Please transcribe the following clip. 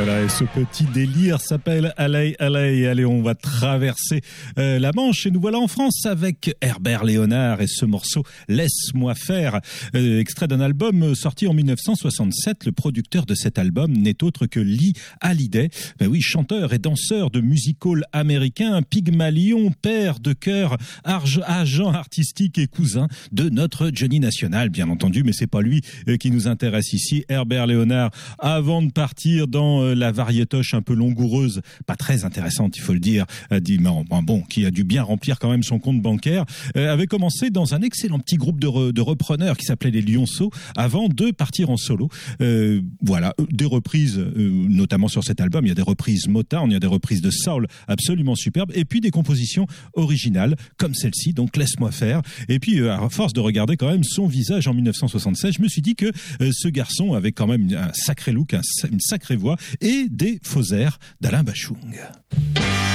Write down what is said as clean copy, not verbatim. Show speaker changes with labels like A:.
A: Voilà, et ce petit délire s'appelle Allez, allez, allez, on va traverser la Manche et nous voilà en France avec Herbert Léonard et ce morceau Laisse-moi faire, extrait d'un album sorti en 1967. Le producteur de cet album n'est autre que Lee Hallyday, ben oui, chanteur et danseur de music hall américain, Pygmalion, père de chœur, agent artistique et cousin de notre Johnny National, bien entendu, mais c'est pas lui qui nous intéresse ici. Herbert Léonard, avant de partir dans la variétoche un peu langoureuse, pas très intéressante, il faut le dire, qui a dû bien remplir quand même son compte bancaire, avait commencé dans un excellent petit groupe de repreneurs qui s'appelait les Lionceaux, avant de partir en solo. Voilà, des reprises, notamment sur cet album, il y a des reprises Motown, il y a des reprises de soul absolument superbes, et puis des compositions originales, comme celle-ci, donc Laisse-moi faire. Et puis, à force de regarder quand même son visage en 1976, je me suis dit que ce garçon avait quand même un sacré look, une sacrée voix et des faux airs d'Alain Bachung.